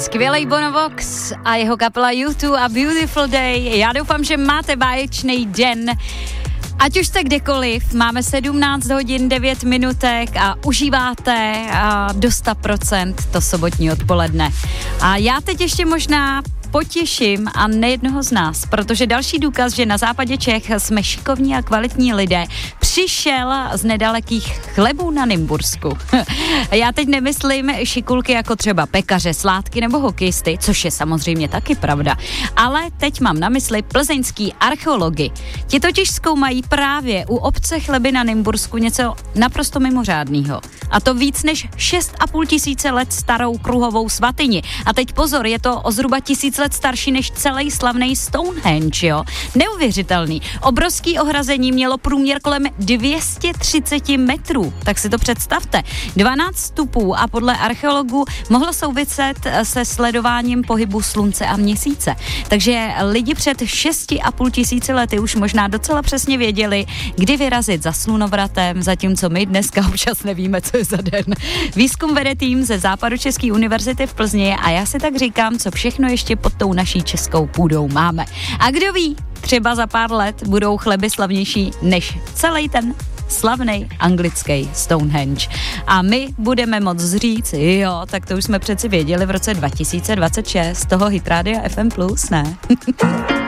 Skvělej Bono Vox a jeho kapela U2 a Beautiful Day. Já doufám, že máte báječný den. Ať už jste kdekoliv, máme 17 hodin 9 minutek a užíváte do 100% to sobotní odpoledne. A já teď ještě možná potěším a nejednoho z nás, protože další důkaz, že na západě Čech jsme šikovní a kvalitní lidé, přišel z nedalekých Chlebů na Nymbursku. Já teď nemyslím šikulky jako třeba pekaře, sládky nebo hokejisty, což je samozřejmě taky pravda, ale teď mám na mysli plzeňský archeology. Ti totiž zkoumají právě u obce Chleby na Nymbursku něco naprosto mimořádného. A to víc než 6,5 tisíce let starou kruhovou svatyni. A teď pozor, je to o zhruba 1000 let starší než celý slavný Stonehenge, jo? Neuvěřitelný. Obrovský ohrazení mělo průměr kolem 230 metrů. Tak si to představte. 12 vstupů a podle archeologů mohlo souviset se sledováním pohybu slunce a měsíce. Takže lidi před 6,5 tisíci lety už možná docela přesně věděli, kdy vyrazit za slunovratem, zatímco my dneska občas nevíme, co je za den. Výzkum vede tým ze Západočeské univerzity v Plzni a já si tak říkám, co všechno ještě pod tou naší českou půdou máme. A kdo ví, třeba za pár let budou Chleby slavnější než celý ten slavnej anglický Stonehenge. A my budeme moc říct, jo, tak to už jsme přeci věděli v roce 2026, toho Hit Rádia FM+, ne?